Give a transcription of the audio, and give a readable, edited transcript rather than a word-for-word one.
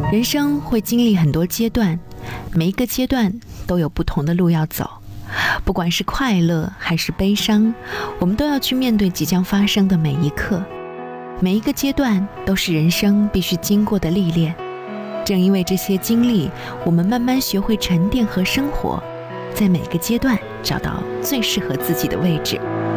人生会经历很多阶段，每一个阶段都有不同的路要走。不管是快乐还是悲伤，我们都要去面对即将发生的每一刻。每一个阶段都是人生必须经过的历练。正因为这些经历，我们慢慢学会沉淀和生活，在每个阶段找到最适合自己的位置。